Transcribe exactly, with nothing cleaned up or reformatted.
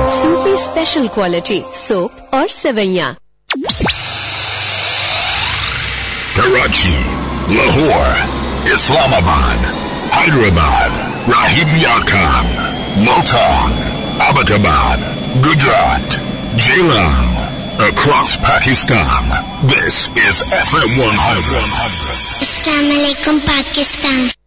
सूफी special quality soap और सेवैयाँ। Karachi, Lahore, Islamabad, Hyderabad, Rahim Khan, Multan, Abbottabad, Gujarat, Jailam, across Pakistan. This is F M one hundred. Assalamu alaikum, Pakistan.